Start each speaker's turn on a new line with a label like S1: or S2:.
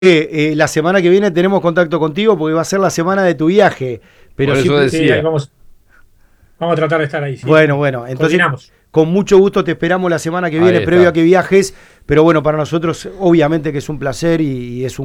S1: La semana que viene tenemos contacto contigo porque va a ser la semana de tu viaje. Pero
S2: Por eso
S1: siempre,
S2: decía.
S3: Sí, ahí vamos a tratar de estar ahí. Sí.
S1: bueno, entonces
S3: Coordinamos.
S1: con mucho gusto te esperamos la semana que
S2: Ahí
S1: viene, previo
S2: está.
S1: a que viajes. Pero bueno, para nosotros obviamente que es un placer y es un